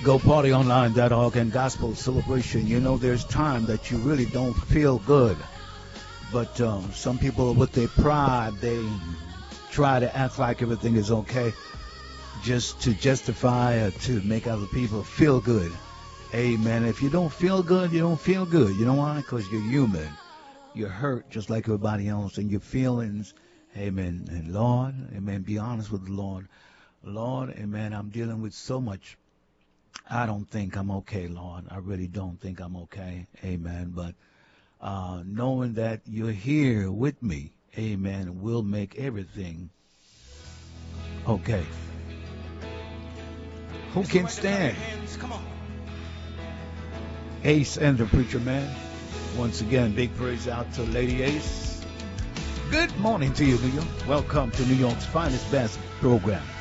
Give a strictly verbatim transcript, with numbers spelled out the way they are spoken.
go, party online dot org and Gospel Celebration. You know, there's time that you really don't feel good. But um, some people, with their pride, they try to act like everything is okay just to justify or to make other people feel good. Amen. If you don't feel good, you don't feel good. You know why? Because you're human. You're hurt just like everybody else, and your feelings. Amen. And Lord, amen, be honest with the Lord. Lord, amen, I'm dealing with so much. I don't think I'm okay, Lord. I really don't think I'm okay. Amen. But uh, knowing that you're here with me, amen, will make everything okay. Who can stand? Come on. Ace and the Preacher Man. Once again, big praise out to Lady Ace. Good morning to you, New York. Welcome to New York's finest best program.